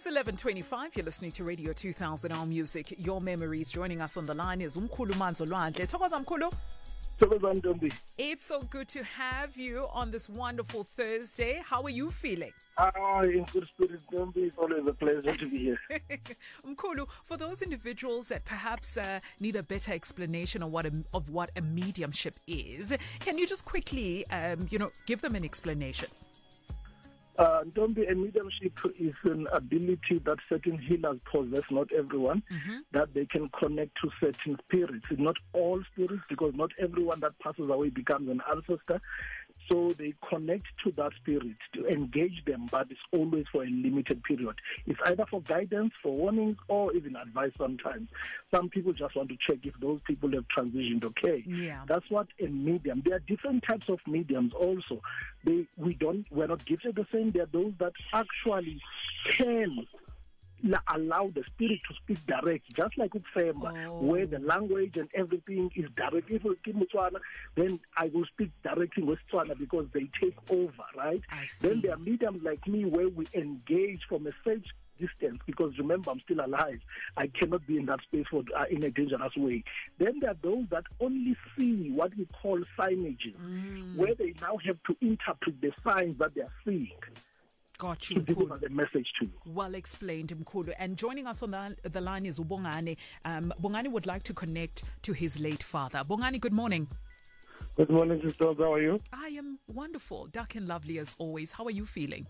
It's 11:25. You're listening to Radio 2000 Our Music. Your memories. Joining us on the line is Umkhulu Manzo Lwandle. Thokoza Mkhulu. It's so good to have you on this wonderful Thursday. How are you feeling? In good spirit, Ntombi. It's always a pleasure to be here. Mkhulu, for those individuals that perhaps need a better explanation of what a mediumship is, can you just quickly, give them an explanation? Ntombi, a mediumship is an ability that certain healers possess, not everyone, that they can connect to certain spirits. Not all spirits, because not everyone that passes away becomes an ancestor. So they connect to that spirit to engage them, but it's always for a limited period. It's either for guidance, for warnings, or even advice sometimes. Some people just want to check if those people have transitioned okay. Yeah. That's what a medium. There are different types of mediums also. We're not gifted the same. There are those that actually can allow the spirit to speak direct, just like Ukfemba, where the language and everything is direct. If we give Motswana, then I will speak directly with Tswana because they take over, right? Then there are mediums like me where we engage from a safe distance, because remember, I'm still alive. I cannot be in that space in a dangerous way. Then there are those that only see what we call signages, where they now have to interpret the signs that they are seeing. Got you, to deliver the message to you. Well explained, Mkhulu. And joining us on the line is Bongani. Bongani would like to connect to his late father. Bongani, good morning. Good morning, sister. How are you? I am wonderful, dark and lovely as always. How are you feeling?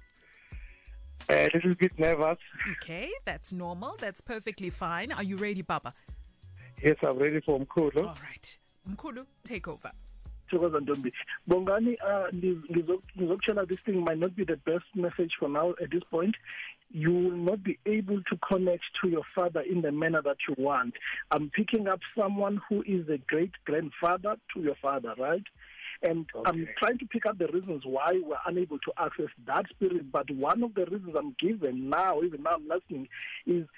A little bit nervous. Okay, that's normal. That's perfectly fine. Are you ready, Baba? Yes, I'm ready for Mkhulu. All right. Mkhulu, take over. Bongani, this thing might not be the best message for now at this point. You will not be able to connect to your father in the manner that you want. I'm picking up someone who is a great-grandfather to your father, right? And I'm trying to pick up the reasons why we're unable to access that spirit. But one of the reasons I'm given now, even now I'm listening, is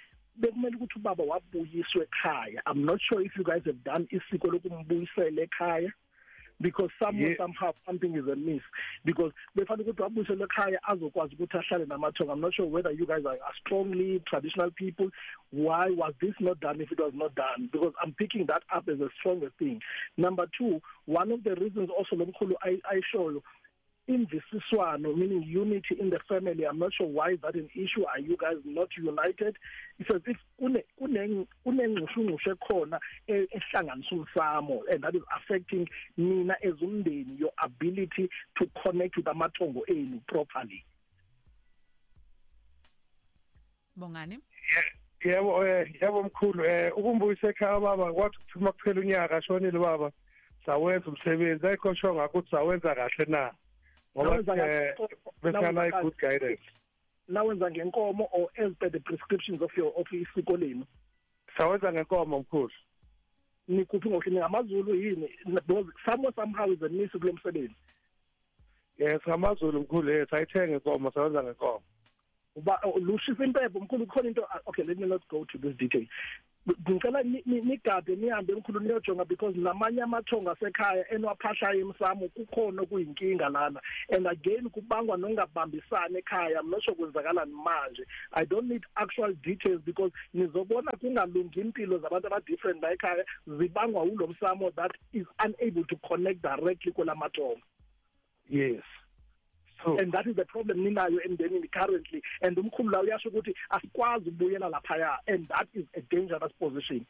I'm not sure if you guys have done isiko lokumbuyisela ekhaya, because somehow something is amiss, because I'm not sure whether you guys are strongly traditional people. Why was this not done if it was not done? Because I'm picking that up as a stronger thing. Number two, one of the reasons also I show you in Visiswano, meaning unity in the family. I'm not sure why is that an issue. Are you guys not united? It's as if and that is affecting Nina as your ability to connect with Amatongo enu properly. Bongani? Yebo mkhulu, ukumbuyisa ekhaya baba kwathi uma kuphela unyaka ashonile baba sawenza umsebenzi ayikho sho ngakho ukuthi sawenza kahle na. Besana good guidance. Nawenza ngenkomo or as per the prescriptions of your isiko lenu? Sawenza ngenkomo mkhulu. Nikuphi ngohlini ngamaZulu yini? Somehow is a miss kule msebenzi. Yes, ngamaZulu mkhulu, yes, ayithenga inkomo, sawenza ngenkomo. Lushisa impepho mkhulu, khona into. Okay, let me not go to this detail. Ngicela nigade nihambe mkhulu niyojonga, because namanye amathonga asekhaya enwaphahla emsamo kukhona kuyinkinga lana, and again kubangwa nongabambisana ekhaya. I'm not sure kwenzakalani manje. I don't need actual details, because nizobona kungalungi impilo zabantu aba different la ekhaya zibangwa ulo msamo that is unable to connect directly kulamathonga. Yes. So, and that is the problem ninayo emndenini currently, and umkhulu la uyasho ukuthi asikwazi ukubuyela laphaya, and that is a dangerous position.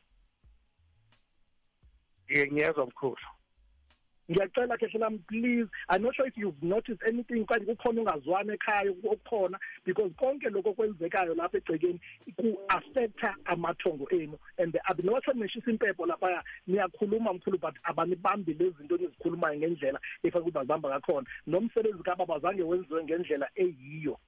Ngiyezwa mkhulu. Ngiyacela ke please, I'm not sure if you've noticed anything kanti kukhona ungazwana ekhaya okukhona, because konke lokho kwenzekayo lapha egcekeni ku affecta amathongo enu, and abinowathi neshisa impepho lapha niyakhuluma mkhulu, but abanibambi lezi zinto nizikhulumayo ngendlela efakuba zihamba ngakhona. Nomsebenzi kababa zange wenziwe ngendlela eyiyo.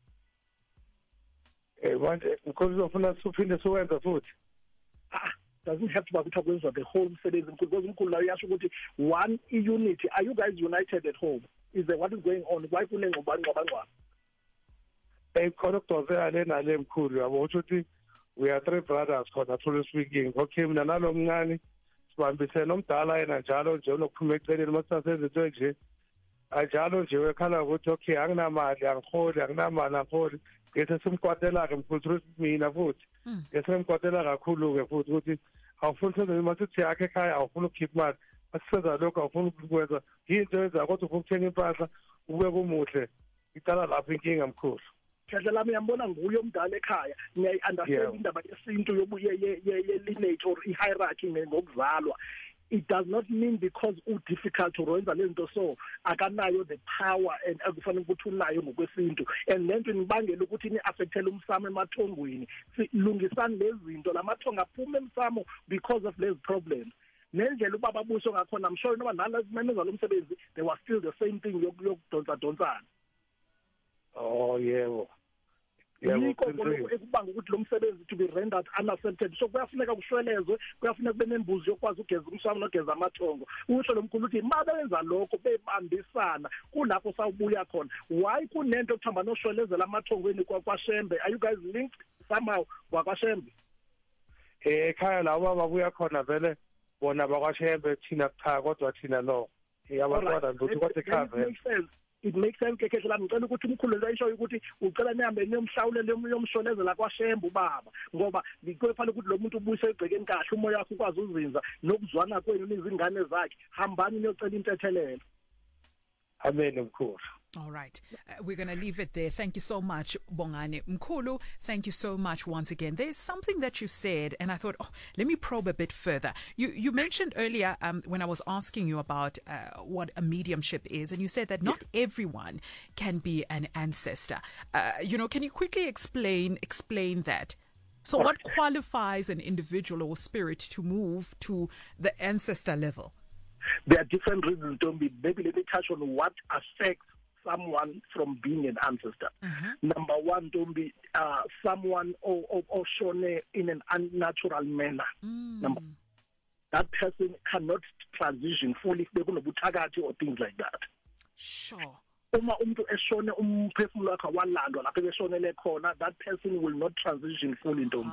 Manje mkhulu uzofuna uphinde siwenza futhi. Doesn't have to be kwenziwa the whole msebenzi, because umkhulu la uyasho ukuthi one unity. Are you guys united at home? Is there what is going on? Why kunengxabangxabangxaba? Khona ukudozela lena le mkhulu yabo ukuthi we are three brothers khona truly speaking. Okay, mina nalo mncane sibambisene omdala yena njalo nje lokuphuma eceleni masasenze into nje ajalo nje wekhala ukuthi okay anginamali angiholi ngese simkwatela-ke mkhulu mina futhi ngese ngimkwatela kakhulu-ke futhi ukuthi awufuni senze masithi yakhe ekhaya awufuni ukukhipha imali masisenza lokho awufuni ukwenza yinto eyenza kodwa ufuna ukuthenga impahla ubeke umuhle iqala lapho inkinga mkhulu kahle lami yambona nguye omdala ekhaya ngiyayi-understand indaba yesintu ye-lineage or i-hierarchy ngokuzalwa. It does not mean because difficult to wenza lento so akanayo the power and akufanele ukuthi unayo ngokwesintu and lento nibangela ukuthi ni affectele umsamo emathongweni silungisani lezinto lamathonga aphuma emsamo because of these problems. Nendlela ubaba buso ngakhona I'm sure noba nalamenza lo msebenzi they were still the same thing yokudonsa. Oh yebo. Yikho ekubanga ukuthi lo msebenzi to be rendered unaccepted so kuyafuneka kushwelezwe kuyafuneka kube nembuzi yokwazi ugeza umsamo nogeza amathongo usho lo mkhulu ukuthi mabe benza lokho bebambisana kulapho sawubuya khona why kunento okuthamba noshwelezela amathongweni kwaShembe are you guys linked somehow kwaShembe ekhaya la baba buya khona vele bona bakwaShembe thina cha kodwa thina no yabantwana ndothi kwathi ekhaya it makes sense ke lami ngicela ukuthi umkhulu layisho ukuthi ucela nihambe niyomhlawulele yomshonezela kwaShembe ubaba ngoba ngikufanele ukuthi lo muntu ubuyise egcekeni kahle umoya wakhe ukwazi uzinza nokuzwana kwenu nizingane zakhe hambani niyocela intethelelo. Amen mkhulu. All right. We're going to leave it there. Thank you so much, Bongani. Mkhulu, thank you so much once again. There's something that you said, and I thought, let me probe a bit further. You mentioned earlier when I was asking you about what a mediumship is, and you said that not everyone can be an ancestor. Can you quickly explain that? So what qualifies an individual or spirit to move to the ancestor level? There are different reasons, Tombi. Maybe let me touch on what affects someone from being an ancestor. Number one, don't be someone or shown in an unnatural manner. That person cannot transition fully or things like that. Sure. Uma umuntu eshone umphefumulo wakhe walandwa lapho eshonele khona that person will not transition fully into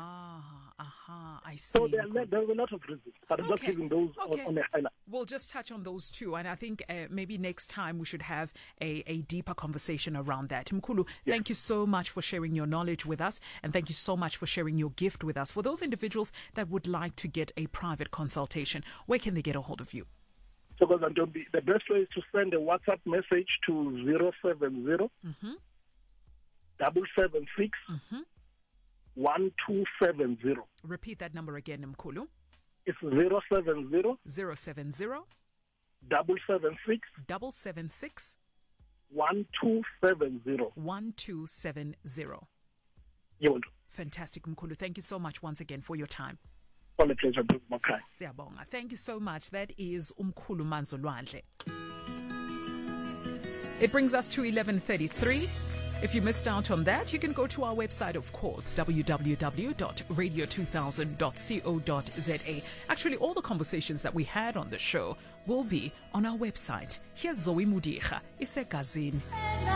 I see. So there's a lot of reasons, but I'm just giving those on a highlight. We'll just touch on those too, and I think maybe next time we should have a deeper conversation around that. Mkhulu, thank you so much for sharing your knowledge with us, and thank you so much for sharing your gift with us. For those individuals that would like to get a private consultation, where can they get a hold of you? So, the best way is to send a WhatsApp message to 070 776 1270. Repeat that number again, Mkhulu. It's 070 776 1270. 1270. Fantastic, Mkhulu. Thank you so much once again for your time. All a pleasure. Siyabonga. Thank you so much. That is Umkhulu Manzolwandle. It brings us to 11:33. If you missed out on that, you can go to our website, of course, www.radio2000.co.za. Actually, all the conversations that we had on the show will be on our website. Here's Zoe Mudicha, Isegazini.